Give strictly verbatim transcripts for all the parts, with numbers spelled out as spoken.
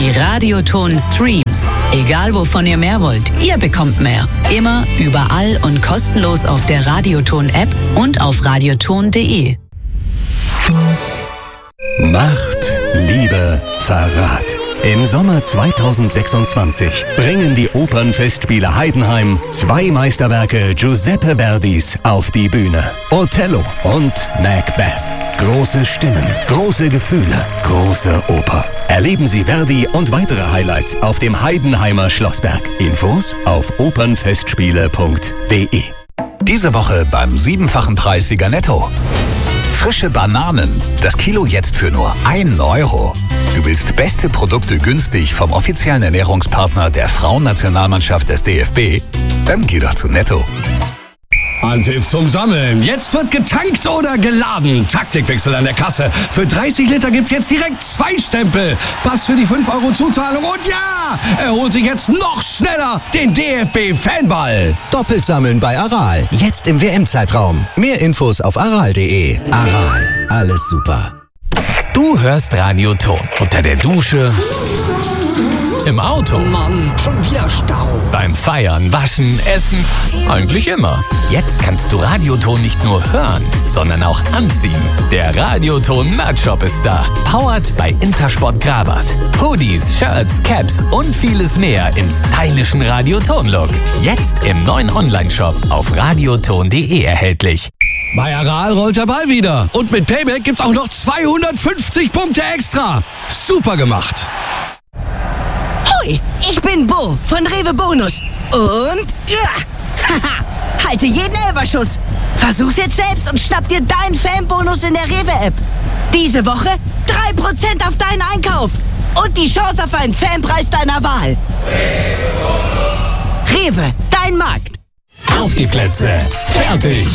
Die Radioton Streams. Egal wovon ihr mehr wollt, ihr bekommt mehr. Immer, überall und kostenlos auf der Radioton App und auf radioton punkt de. Macht, Liebe, Verrat. Im Sommer zweitausendsechsundzwanzig bringen die Opernfestspiele Heidenheim zwei Meisterwerke Giuseppe Verdis auf die Bühne. Othello und Macbeth. Große Stimmen, große Gefühle, große Oper. Erleben Sie Verdi und weitere Highlights auf dem Heidenheimer Schlossberg. Infos auf opernfestspiele punkt de. Diese Woche beim siebenfachen Preissieger Netto. Frische Bananen. Das Kilo jetzt für nur ein Euro. Du willst beste Produkte günstig vom offiziellen Ernährungspartner der Frauennationalmannschaft des D F B? Dann geh doch zu Netto. Anpfiff zum Sammeln. Jetzt wird getankt oder geladen. Taktikwechsel an der Kasse. Für dreißig Liter gibt's jetzt direkt zwei Stempel. Pass für die fünf Euro Zuzahlung. Und ja, er holt sich jetzt noch schneller den D F B-Fanball. Doppelt sammeln bei Aral. Jetzt im W M-Zeitraum. Mehr Infos auf aral punkt de. Aral. Alles super. Du hörst Radioton. Unter der Dusche. Im Auto. Mann, schon wieder Stau. Beim Feiern, Waschen, Essen. Eigentlich immer. Jetzt kannst du Radioton nicht nur hören, sondern auch anziehen. Der Radioton Merch-Shop ist da. Powered bei Intersport Grabat. Hoodies, Shirts, Caps und vieles mehr im stylischen Radioton-Look. Jetzt im neuen Online-Shop auf radioton punkt de erhältlich. Bei Aral rollt der Ball wieder. Und mit Payback gibt's auch noch zweihundertfünfzig Punkte extra. Super gemacht. Hoi, ich bin Bo von Rewe Bonus. Und ja, haha, halte jeden Elferschuss. Versuch's jetzt selbst und schnapp dir deinen Fanbonus in der Rewe-App. Diese Woche drei Prozent auf deinen Einkauf. Und die Chance auf einen Fanpreis deiner Wahl. Rewe, dein Markt. Auf die Plätze. Fertig.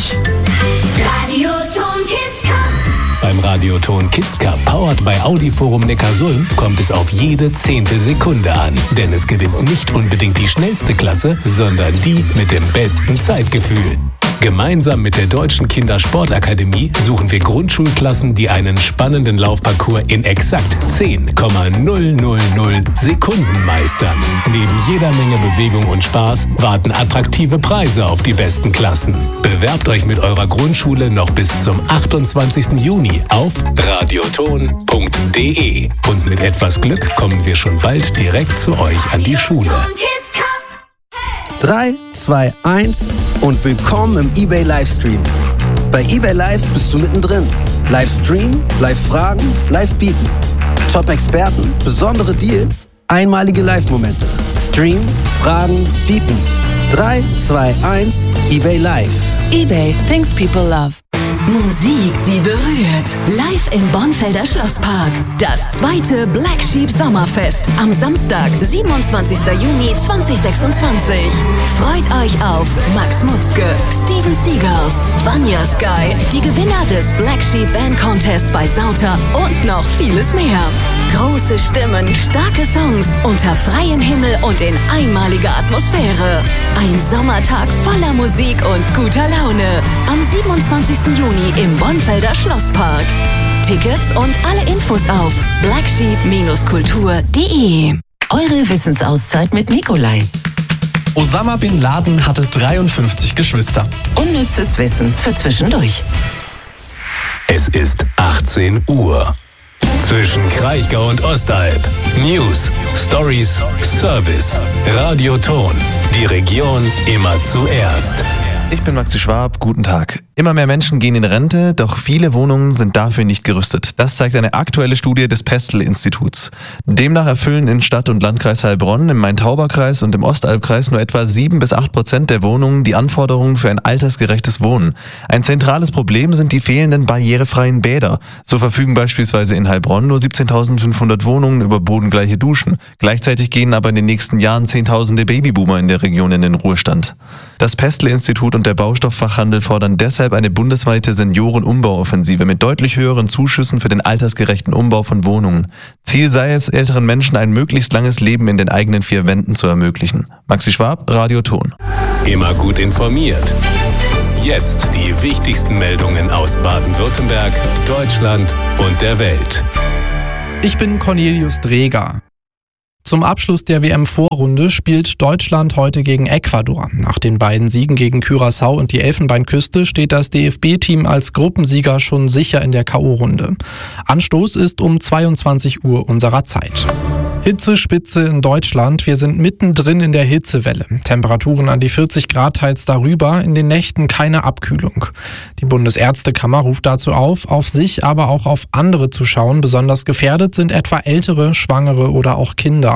Radioton Kids Cup. Beim Radioton Kids Cup, powered bei Audi Forum Neckarsulm, kommt es auf jede Zehntelsekunde an. Denn es gewinnt nicht unbedingt die schnellste Klasse, sondern die mit dem besten Zeitgefühl. Gemeinsam mit der Deutschen Kindersportakademie suchen wir Grundschulklassen, die einen spannenden Laufparcours in exakt zehn Komma null null null Sekunden meistern. Neben jeder Menge Bewegung und Spaß warten attraktive Preise auf die besten Klassen. Bewerbt euch mit eurer Grundschule noch bis zum achtundzwanzigsten Juni auf radioton punkt de. Und mit etwas Glück kommen wir schon bald direkt zu euch an die Schule. drei, zwei, eins und willkommen im eBay Livestream. Bei eBay Live bist du mittendrin. Livestream, Live-Fragen, Live-Bieten. Top-Experten, besondere Deals, einmalige Live-Momente. Stream, Fragen, Bieten. drei, zwei, eins, eBay Live. eBay, things people love. Musik, die berührt. Live im Bonfelder Schlosspark. Das zweite Black Sheep Sommerfest. Am Samstag, siebenundzwanzigsten Juni zweitausendsechsundzwanzig. Freut euch auf Max Mutzke, Steven Seagulls, Vanya Sky, die Gewinner des Black Sheep Band Contest bei Sauter und noch vieles mehr. Große Stimmen, starke Songs, unter freiem Himmel und in einmaliger Atmosphäre. Ein Sommertag voller Musik und guter Laune. Am siebenundzwanzigsten Juni im Bonfelder Schlosspark. Tickets und alle Infos auf black sheep kultur punkt de. Eure Wissensauszeit mit Nikolai. Osama Bin Laden hatte dreiundfünfzig Geschwister. Unnützes Wissen für zwischendurch. Es ist achtzehn Uhr. Zwischen Kraichgau und Ostalb. News, Stories, Service. Radioton. Die Region immer zuerst. Ich bin Maxi Schwab, guten Tag. Immer mehr Menschen gehen in Rente, doch viele Wohnungen sind dafür nicht gerüstet. Das zeigt eine aktuelle Studie des Pestel-Instituts. Demnach erfüllen in Stadt- und Landkreis Heilbronn, im Main-Tauber-Kreis und im Ostalbkreis nur etwa sieben bis acht Prozent der Wohnungen die Anforderungen für ein altersgerechtes Wohnen. Ein zentrales Problem sind die fehlenden barrierefreien Bäder. So verfügen beispielsweise in Heilbronn nur siebzehntausendfünfhundert Wohnungen über bodengleiche Duschen. Gleichzeitig gehen aber in den nächsten Jahren Zehntausende Babyboomer in der Region in den Ruhestand. Das Pestel-Institut und der Baustofffachhandel fordern deshalb eine bundesweite Seniorenumbauoffensive mit deutlich höheren Zuschüssen für den altersgerechten Umbau von Wohnungen. Ziel sei es, älteren Menschen ein möglichst langes Leben in den eigenen vier Wänden zu ermöglichen. Maxi Schwab, Radioton. Immer gut informiert. Jetzt die wichtigsten Meldungen aus Baden-Württemberg, Deutschland und der Welt. Ich bin Cornelius Dreger. Zum Abschluss der W M-Vorrunde spielt Deutschland heute gegen Ecuador. Nach den beiden Siegen gegen Curaçao und die Elfenbeinküste steht das D F B-Team als Gruppensieger schon sicher in der K O-Runde. Anstoß ist um zweiundzwanzig Uhr unserer Zeit. Hitzespitze in Deutschland. Wir sind mittendrin in der Hitzewelle. Temperaturen an die vierzig Grad, teils darüber. In den Nächten keine Abkühlung. Die Bundesärztekammer ruft dazu auf, auf sich, aber auch auf andere zu schauen. Besonders gefährdet sind etwa Ältere, Schwangere oder auch Kinder.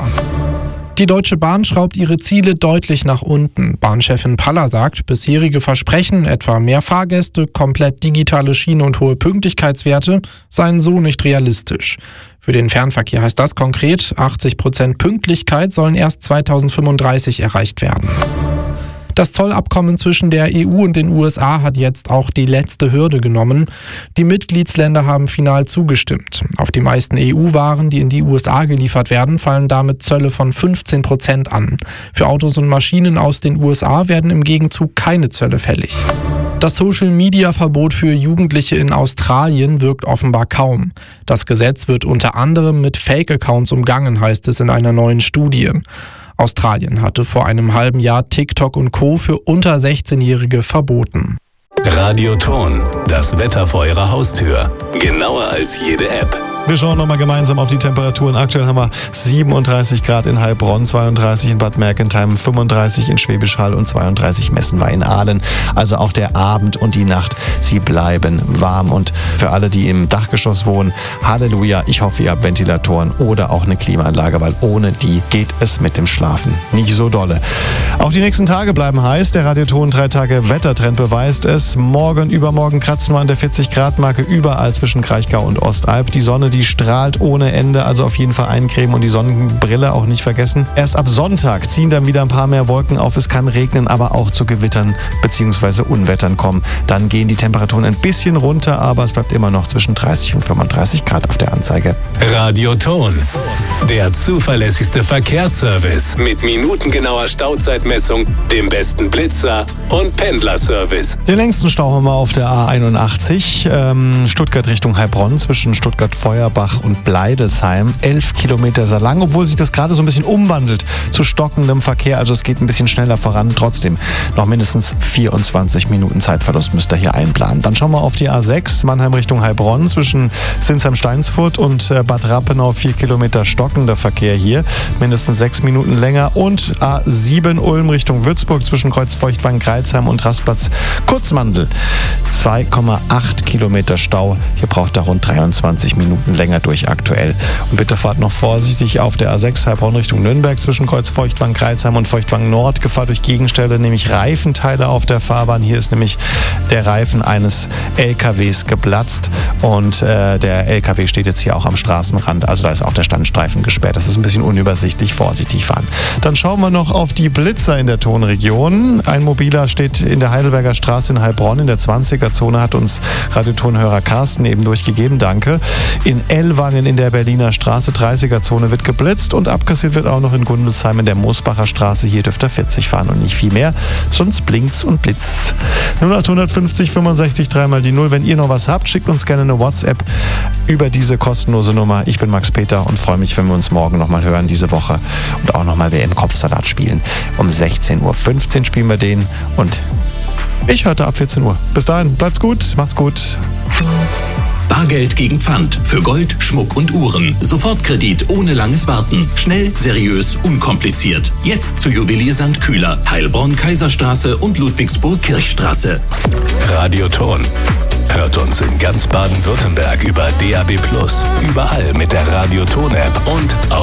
Die Deutsche Bahn schraubt ihre Ziele deutlich nach unten. Bahnchefin Paller sagt, bisherige Versprechen, etwa mehr Fahrgäste, komplett digitale Schiene und hohe Pünktlichkeitswerte, seien so nicht realistisch. Für den Fernverkehr heißt das konkret, achtzig Prozent Pünktlichkeit sollen erst zweitausendfünfunddreißig erreicht werden. Das Zollabkommen zwischen der E U und den U S A hat jetzt auch die letzte Hürde genommen. Die Mitgliedsländer haben final zugestimmt. Auf die meisten E U-Waren, die in die U S A geliefert werden, fallen damit Zölle von fünfzehn Prozent an. Für Autos und Maschinen aus den U S A werden im Gegenzug keine Zölle fällig. Das Social-Media-Verbot für Jugendliche in Australien wirkt offenbar kaum. Das Gesetz wird unter anderem mit Fake-Accounts umgangen, heißt es in einer neuen Studie. Australien hatte vor einem halben Jahr TikTok und Co. für unter sechzehnjährige verboten. Radioton, das Wetter vor Ihrer Haustür. Genauer als jede App. Wir schauen nochmal gemeinsam auf die Temperaturen. Aktuell haben wir siebenunddreißig Grad in Heilbronn, zweiunddreißig in Bad Mergentheim, fünfunddreißig in Schwäbisch Hall und zweiunddreißig messen wir in Aalen. Also auch der Abend und die Nacht, sie bleiben warm. Und für alle, die im Dachgeschoss wohnen, Halleluja, ich hoffe, ihr habt Ventilatoren oder auch eine Klimaanlage, weil ohne die geht es mit dem Schlafen nicht so dolle. Auch die nächsten Tage bleiben heiß. Der Radioton drei Tage Wettertrend beweist es. Morgen, übermorgen kratzen wir an der vierzig Grad Marke überall zwischen Kraichgau und Ostalb. Die Sonne, die strahlt ohne Ende, also auf jeden Fall eincremen und die Sonnenbrille auch nicht vergessen. Erst ab Sonntag ziehen dann wieder ein paar mehr Wolken auf. Es kann regnen, aber auch zu Gewittern bzw. Unwettern kommen. Dann gehen die Temperaturen ein bisschen runter, aber es bleibt immer noch zwischen dreißig und fünfunddreißig Grad auf der Anzeige. Radioton, der zuverlässigste Verkehrsservice mit minutengenauer Stauzeitmessung, dem besten Blitzer und Pendlerservice. Den längsten Stau haben wir auf der A einundachtzig, ähm, Stuttgart Richtung Heilbronn, zwischen Stuttgart-Feuerbach und Bleidelsheim. Elf Kilometer sehr lang, obwohl sich das gerade so ein bisschen umwandelt zu stockendem Verkehr. Also es geht ein bisschen schneller voran. Trotzdem noch mindestens vierundzwanzig Minuten Zeitverlust müsst ihr hier einplanen. Dann schauen wir auf die A sechs, Mannheim Richtung Heilbronn, zwischen Sinsheim-Steinsfurt und Bad Rappenau. Vier Kilometer stockender Verkehr hier. Mindestens sechs Minuten länger. Und A sieben, Ulm Richtung Würzburg, zwischen Kreuzfeuchtbahn-Greilsheim und Rastplatz Kurzmandel. zwei Komma acht Kilometer Stau. Hier braucht er rund dreiundzwanzig Minuten länger durch aktuell. Und bitte fahrt noch vorsichtig auf der A sechs Heilbronn Richtung Nürnberg zwischen Kreuzfeuchtbahn-Greilsheim und Feuchtbahn Nord. Gefahr durch Gegenstelle, nämlich Reifenteile auf der Fahrbahn. Hier ist nämlich der Reifen eines L K Ws geplatzt und äh, der L K W steht jetzt hier auch am Straßenrand. Also da ist auch der Standstreifen gesperrt. Das ist ein bisschen unübersichtlich. Vorsichtig fahren. Dann schauen wir noch auf die Blitzer in der Tonregion. Ein mobiler steht in der Heidelberger Straße in Heilbronn in der zwanziger-Zone, hat uns Radiotonhörer Carsten eben durchgegeben. Danke. In Ellwangen in der Berliner Straße, dreißiger-Zone, wird geblitzt und abkassiert wird auch noch in Gundelsheim in der Moosbacher Straße. Hier dürft ihr vierzig fahren und nicht viel mehr, sonst blinkt's und blitzt's. null acht fünf null fünfundsechzig drei mal die null. Wenn ihr noch was habt, schickt uns gerne eine WhatsApp über diese kostenlose Nummer. Ich bin Max Peter und freue mich, wenn wir uns morgen nochmal hören diese Woche und auch nochmal W M-Kopfsalat spielen. Um sechzehn Uhr fünfzehn spielen wir den und ich hörte ab vierzehn Uhr. Bis dahin, bleibt's gut, macht's gut. Bargeld gegen Pfand für Gold, Schmuck und Uhren. Sofortkredit ohne langes Warten. Schnell, seriös, unkompliziert. Jetzt zu Juwelier Sankt Kühler, Heilbronn, Kaiserstraße und Ludwigsburg Kirchstraße. Radioton. Hört uns in ganz Baden-Württemberg über D A B plus, überall mit der Radioton-App und auf